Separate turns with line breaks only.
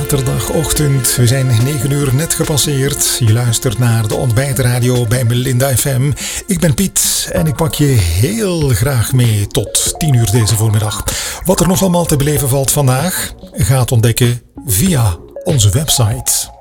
zaterdagochtend. We zijn 9 uur net gepasseerd. Je luistert naar de ontbijtradio bij Melinda FM. Ik ben Piet en ik pak je heel graag mee tot 10 uur deze voormiddag. Wat er nog allemaal te beleven valt vandaag, gaat ontdekken via onze website.